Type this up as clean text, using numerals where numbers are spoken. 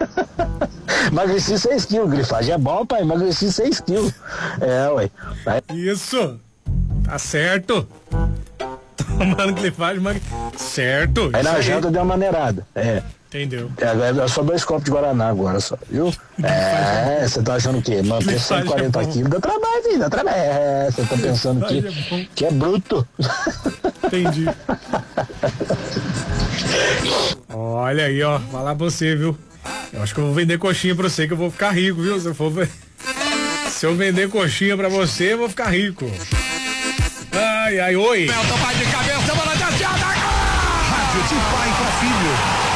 Emagreci 6 quilos, Glifagem é bom, pai, emagreci 6 quilos. Ué. Isso, tá certo. Tomando Glifagem, certo. Aí na janta deu uma maneirada, Entendeu? É só 2 copos de Guaraná agora só, viu? Você tá achando o quê? Manter 140 quilos dá trabalho, filho, dá trabalho. Você tá pensando que é bruto. Entendi. Olha aí, ó, falar pra você, viu? Eu acho que eu vou vender coxinha pra você, que eu vou ficar rico, viu? Se eu vender coxinha pra você, eu vou ficar rico. Ai, oi. Rádio de pai para filho.